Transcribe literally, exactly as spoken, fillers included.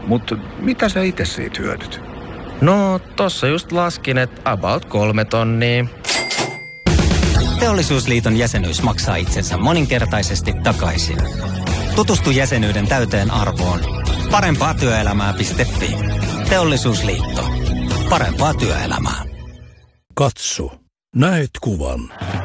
Mutta mitä sä itse siitä hyödyt? No, tossa just laskin, että about kolme tonnia. Teollisuusliiton jäsenyys maksaa itsensä moninkertaisesti takaisin. Tutustu jäsenyyden täyteen arvoon. Parempaa työelämää piste fi. Teollisuusliitto. Parempaa työelämää. Katso. Näet kuvan.